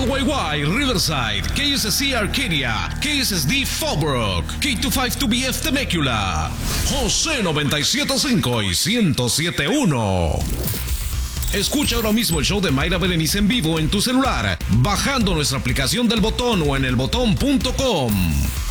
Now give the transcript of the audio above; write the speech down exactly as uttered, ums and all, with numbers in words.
L Y Y Riverside, K S S C Arcadia, K S S D Fallbrook, K veinticinco dos B F Temecula, José noventa y siete punto cinco y ciento siete punto uno. Escucha ahora mismo el show de Mayra Berenice en vivo en tu celular, bajando nuestra aplicación del Botón o en el botón punto com.